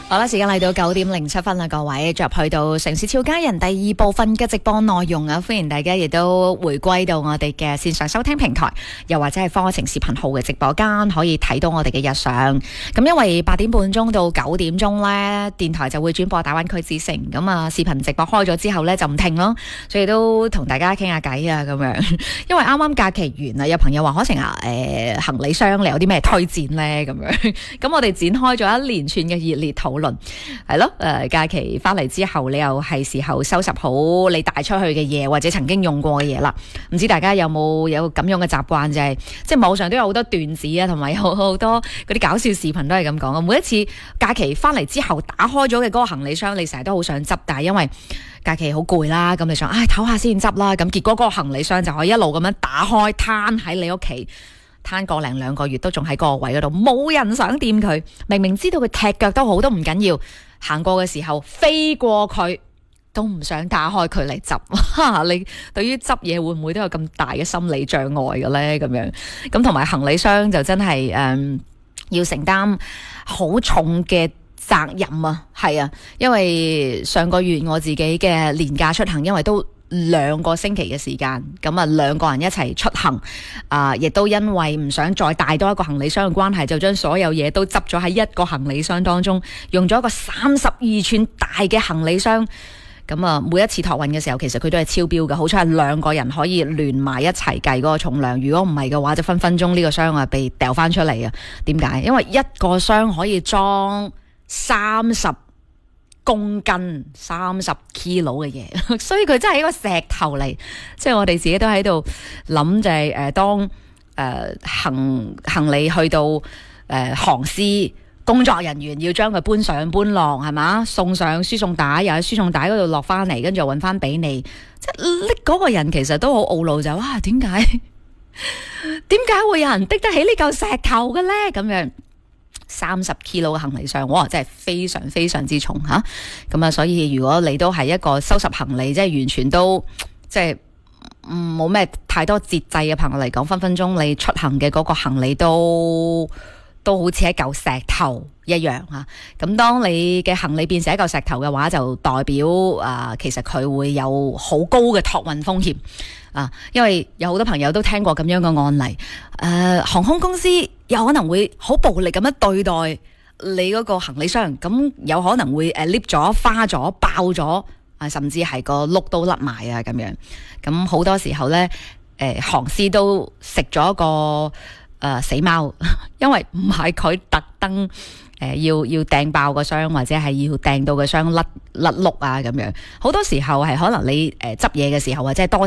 好啦，時間嚟到9:07啦，各位，進入去到城市俏佳人第2部分嘅直播內容啊，歡迎大家亦都回歸到我哋嘅線上收聽平台，又或者係課程視頻號嘅直播間，可以睇到我哋嘅日常。咁因為8點半鐘到9點鐘呢，電台就會轉播大灣區之聲，咁啊視頻直播開咗之後呢，就唔停咯，所以都同大家傾下偈啊咁樣。因為啱啱假期完啊，有朋友話可成行李箱你有啲咩推薦呢？咁樣，咁我哋展開咗一連串嘅熱烈討論。係咯，假期翻嚟之後，你又係時候收拾好你帶出去嘅嘢，或者曾經用過嘅嘢啦。唔知大家有冇咁樣嘅習慣，就係即係網上都有好多段子啊，同埋有好多嗰啲搞笑視頻都係咁講啊。每一次假期翻嚟之後，打開咗嘅嗰個行李箱，你成日都好想執，但係因為假期好攰啦，咁你想唞下先執啦，咁結果嗰個行李箱就可以一路咁樣打開攤喺你屋企。攤個零2個月都仲喺個位嗰度，冇人想掂佢。明明知道佢踢腳都好，都唔緊要。行過嘅時候飛過佢，都唔想打開佢嚟執。你對於執嘢會唔會都有咁大嘅心理障礙嘅咧？咁樣咁同埋行李箱就真係要承擔好重嘅責任啊。係啊，因為上個月我自己嘅年假出行，因為都2個星期嘅時間，咁啊2個人一齊出行，亦都因為唔想再帶多一個行李箱嘅關係，就將所有嘢都執咗喺一個行李箱當中，用咗一個32寸大嘅行李箱。咁啊，每一次託運嘅時候，其實佢都係超標嘅，好彩係2個人可以聯埋一齊計嗰個重量。如果唔係嘅話，就分分鐘呢個箱被掉翻出嚟啊！點解？因為一個箱可以裝30公斤30 kilo 嘅嘢，所以佢真係一個石頭嚟。即係我哋自己都喺度諗，就係當行李去到航司，工作人員要將佢搬上搬落，係嘛，送上輸送帶，又喺輸送帶嗰度落翻嚟，跟住又搵翻俾你。即係拎嗰個人其實都好懊惱，就哇，點解會有人拎得起呢嚿石頭嘅咧？咁樣30 kilo 嘅行李箱，哇，真係非常非常之重吓。咁啊，所以如果你都係一個收拾行李，即係完全都即係冇咩太多節制嘅朋友嚟講，分分鐘你出行嘅嗰個行李都好似一嚿石頭一樣吓。咁當你嘅行李變成一嚿石頭嘅話，就代表其實佢會有好高嘅託運風險啊。因為有好多朋友都聽過咁樣嘅案例，航空公司有可能會好暴力咁樣對待你嗰個行李箱，咁有可能會lift 咗、花咗、爆咗，甚至係個轆都甩埋啊咁樣。咁好多時候呢，航司都食咗個死貓，因為唔係佢特登要掟爆個箱，或者係要掟到個箱甩轆啊咁樣。好多時候係可能你執嘢嘅時候，或者係多